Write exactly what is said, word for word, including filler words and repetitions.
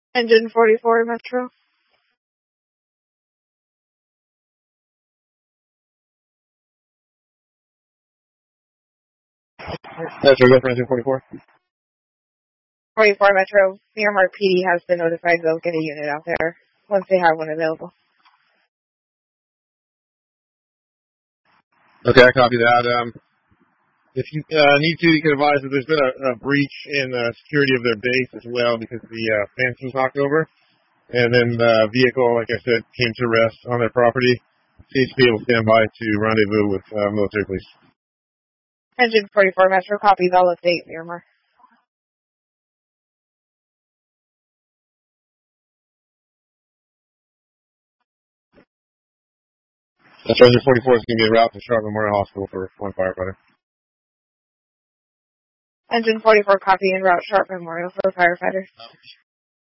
Engine forty-four Metro. Metro, go for engine forty-four. forty-four Metro. Miramar P D has been notified they'll get a unit out there once they have one available. Okay, I copy that. Um, if you uh, need to, you can advise that there's been a, a breach in the security of their base as well because the uh, fence was knocked over. And then the vehicle, like I said, came to rest on their property. C H P will stand by to rendezvous with uh, military police. Engine forty-four Metro, copies. I'll update Miramar. That's engine forty-four is going to be en route to Charlotte Memorial Hospital for one firefighter. Engine forty-four, copy en route Sharp Memorial for firefighters.